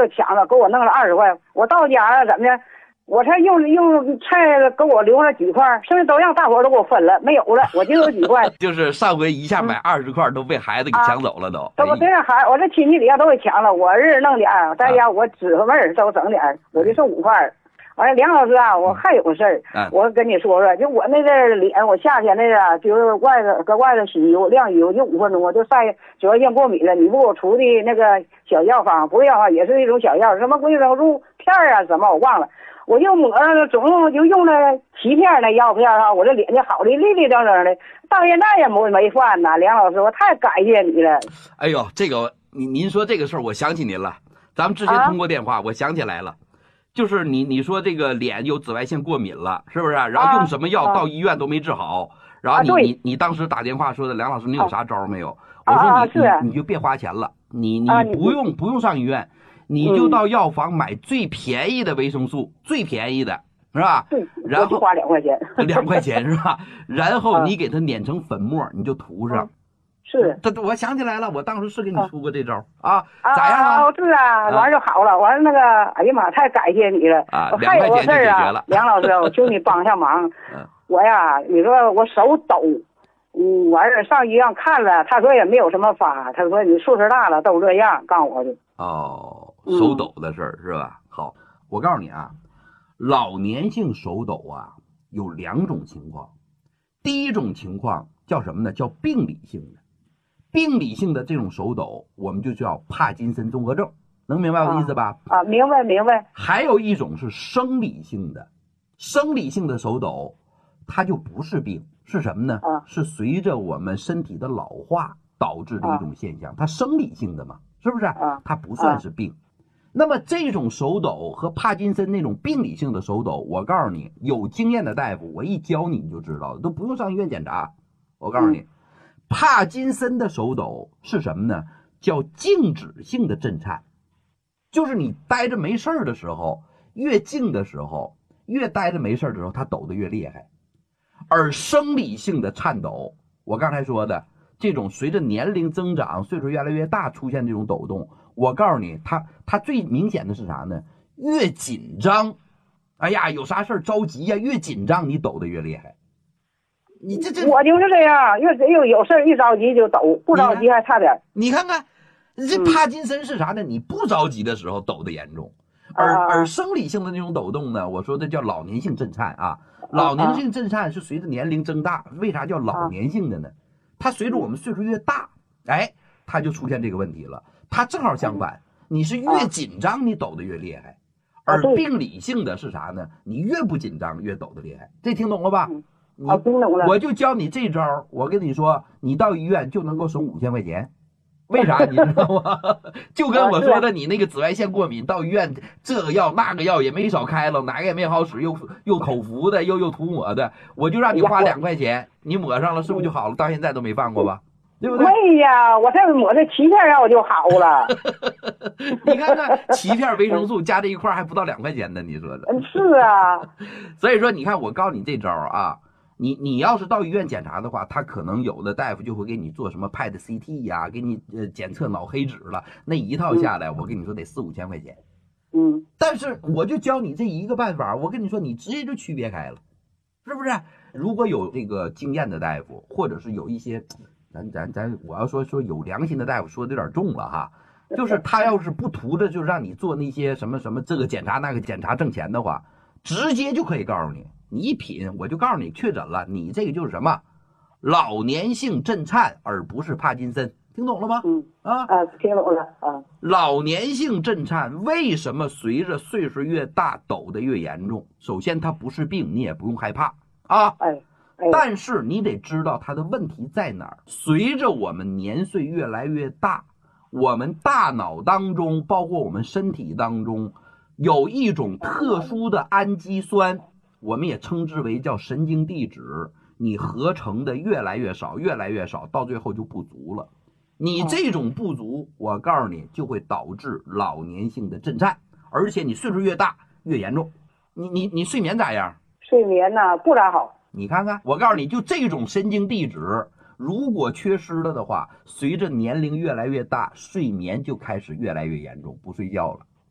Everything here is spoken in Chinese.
又抢了，给我弄了20块。我到家了怎么的？我才用菜给我留了几块，剩下都让大伙都给我分了，没有了，我就有几块。 就是上回一下买20块都被孩子给抢走了都。 我这我这亲戚里都给抢了，我儿子弄点儿，在家我姊妹儿都整点儿，我就剩5块。完了，梁老师啊，我还有个事儿，我跟你说说，就我那个脸，我夏天那个就是搁外头洗衣服晾衣服就5分钟，我就晒紫外线过敏了。你不给我出的那个小药方，不是药方，也是一种小药，什么维生素片啊什么我忘了。我就抹上，总共就用了7片那药片哈，我这脸就好的立立正正的，到现在也没犯呢。梁老师，我太感谢你了。 哎呦，这个您说这个事儿，我想起您了。咱们之前通过电话，我想起来了，就是你说这个脸有紫外线过敏了，是不是？然后用什么药到医院都没治好，然后你当时打电话说的，梁老师，你有啥招没有？我说你就别花钱了，你不用上医院。你就到药房买最便宜的维生素，最便宜的是吧？ 对， 然后花2块钱 ，2块钱是吧？然后你给它碾成粉末，你就涂上。 是， 我想起来了，我当时是给你出过这招啊，咋样啊？ 是啊，完就好了。完了那个，哎呀妈，太感谢你了啊 ！2块钱就解决了。 梁老师，我求你帮下忙。我呀，你说我手抖。我儿子上医院看了，他说也没有什么法，他说你岁数大了都这样，告诉我的。 哦，手抖的事儿是吧？好，我告诉你啊，老年性手抖啊有2种情况。第一种情况叫什么呢？叫病理性的。病理性的这种手抖，我们就叫帕金森综合症，能明白我的意思吧？ 明白。 还有一种是生理性的，生理性的手抖，它就不是病。是什么呢？是随着我们身体的老化导致的一种现象，它生理性的嘛，是不是？它不算是病。那么这种手抖和帕金森那种病理性的手抖，我告诉你，有经验的大夫，我一教你就知道了，都不用上医院检查。我告诉你，帕金森的手抖是什么呢？叫静止性的震颤，就是你待着没事儿的时候，越静的时候，越待着没事儿的时候，它抖得越厉害。而生理性的颤抖，我刚才说的这种随着年龄增长，岁数越来越大出现这种抖动，我告诉你，它最明显的是啥呢？越紧张，哎呀，有啥事着急呀，越紧张你抖得越厉害。你这我就是这样，有事一着急就抖，不着急还差点。 你看看，这帕金森是啥呢？你不着急的时候抖得严重，而生理性的那种抖动呢，我说的叫老年性震颤啊。老年性震颤是随着年龄增大，为啥叫老年性的呢？它随着我们岁数越大，哎，它就出现这个问题了。它正好相反，你是越紧张你抖得越厉害，而病理性的是啥呢？你越不紧张越抖得厉害。这听懂了吧？ 听懂了。 我就教你这招，我跟你说，你到医院就能够省5000块钱。为啥你知道吗？就跟我说的，你那个紫外线过敏，到医院这个药那个药也没少开了，哪个也没好使，又口服的，又涂抹的，我就让你花2块钱，你抹上了，是不是就好了？到现在都没犯过吧？对不对？ 对呀，我这抹这7片药就好了。 你看看7片维生素加这一块还不到2块钱呢，你说的？ 是啊。 所以说，你看我告诉你这招啊。你要是到医院检查的话，他可能有的大夫就会给你做什么 PET CT 呀，给你检测脑黑质了，那一套下来，我跟你说得4-5千块钱。但是我就教你这一个办法，我跟你说，你直接就区别开了，是不是？如果有这个经验的大夫，或者是有一些，我要说有良心的大夫，说的有点重了哈，就是他要是不图着就让你做那些什么这个检查那个检查挣钱的话，直接就可以告诉你。你一品，我就告诉你确诊了，你这个就是什么老年性震颤，而不是帕金森，听懂了吗？ 听懂了。 老年性震颤为什么随着岁数越大抖得越严重？首先它不是病，你也不用害怕啊。但是你得知道它的问题在哪儿。随着我们年岁越来越大，我们大脑当中，包括我们身体当中，有一种特殊的氨基酸。我们也称之为叫神经递质，你合成的越来越少，越来越少，到最后就不足了。你这种不足，我告诉你，就会导致老年性的震颤，而且你岁数越大越严重。你睡眠咋样？ 睡眠呢不咋好。 你看看，我告诉你，就这种神经递质，如果缺失了的话，随着年龄越来越大，睡眠就开始越来越严重，不睡觉了。